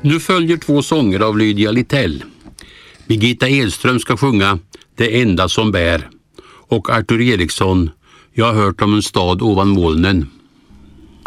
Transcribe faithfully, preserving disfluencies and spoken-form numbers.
Nu följer två sånger av Lydia Littell. Birgitta Edström ska sjunga Det enda som bär och Arthur Eriksson, Jag har hört om en stad ovan molnen.